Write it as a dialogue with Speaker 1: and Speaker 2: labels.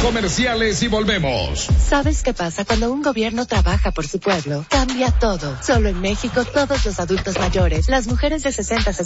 Speaker 1: comerciales y volvemos.
Speaker 2: ¿Sabes qué pasa cuando un gobierno trabaja por su pueblo? Cambia todo. Solo en México, todos los adultos mayores, las mujeres de 60 a